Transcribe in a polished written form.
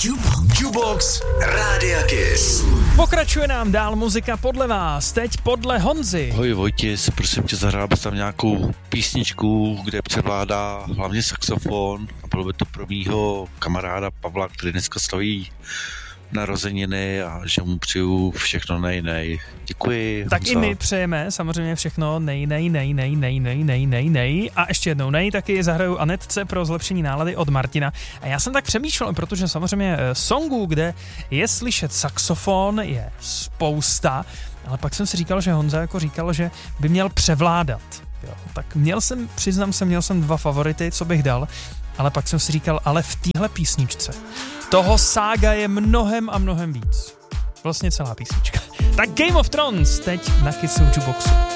Jukebox Rádia Kiss. Pokračuje nám dál muzika podle vás, teď podle Honzy. Ahoj Vojtis, prosím tě, zahrál bys tam nějakou písničku, kde převládá hlavně saxofon a bylo by to pro mýho kamaráda Pavla, který dneska slaví narozeniny a že mu přeju všechno nej. Děkuji. Tak Honza. i my přejeme samozřejmě všechno nej. A ještě jednou nej, taky zahraju Anetce pro zlepšení nálady od Martina. A já jsem tak přemýšlel, protože samozřejmě songů, kde je slyšet saxofon, je spousta, ale pak jsem si říkal, že Honza jako říkal, že by měl převládat. Jo, tak přiznám se, měl jsem dva favority, co bych dal, ale pak jsem si říkal, ale v téhle písničce toho sága je mnohem a mnohem víc. Vlastně celá písnička. Tak Game of Thrones teď na Kiss Jukeboxu.